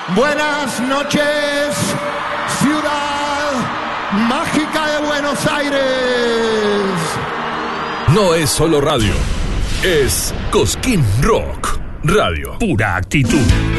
Buenas noches, ciudad mágica de Buenos Aires. No es solo radio, es Cosquín Rock Radio. Pura actitud.